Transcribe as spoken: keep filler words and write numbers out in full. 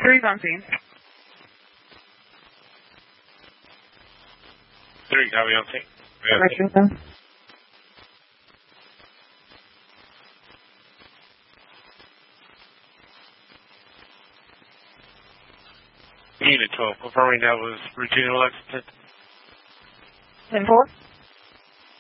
Three's on scene. Three, copy on scene. Roger with them. Unit twelve, confirming that was Regina Lexington. ten four.